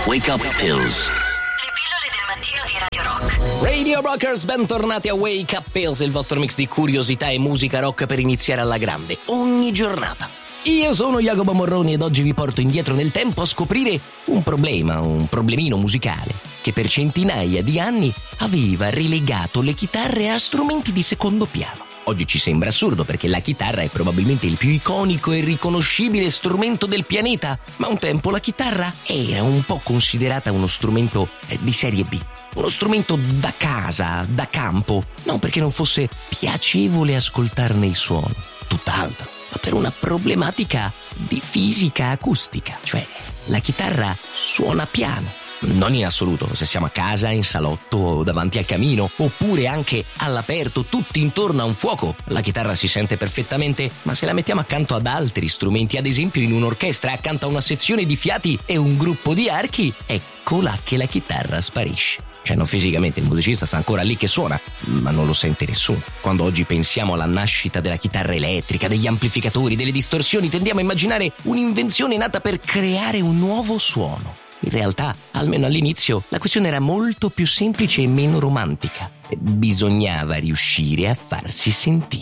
Wake Up Pills. Le pillole del mattino di Radio Rock. Radio Rockers, bentornati a Wake Up Pills, il vostro mix di curiosità e musica rock per iniziare alla grande, ogni giornata. Io sono Jacopo Morroni ed oggi vi porto indietro nel tempo a scoprire un problemino musicale che per centinaia di anni aveva relegato le chitarre a strumenti di secondo piano. Oggi ci sembra assurdo perché la chitarra è probabilmente il più iconico e riconoscibile strumento del pianeta, ma un tempo la chitarra era un po' considerata uno strumento di serie B. Uno strumento da casa, da campo, non perché non fosse piacevole ascoltarne il suono, tutt'altro, ma per una problematica di fisica acustica, cioè la chitarra suona piano. Non in assoluto, se siamo a casa, in salotto o davanti al camino, oppure anche all'aperto, tutti intorno a un fuoco, la chitarra si sente perfettamente, ma se la mettiamo accanto ad altri strumenti, ad esempio in un'orchestra, accanto a una sezione di fiati e un gruppo di archi, ecco là che la chitarra sparisce. Cioè non fisicamente, il musicista sta ancora lì che suona, ma non lo sente nessuno. Quando oggi pensiamo alla nascita della chitarra elettrica, degli amplificatori, delle distorsioni, tendiamo a immaginare un'invenzione nata per creare un nuovo suono. In realtà, almeno all'inizio, la questione era molto più semplice e meno romantica. Bisognava riuscire a farsi sentire.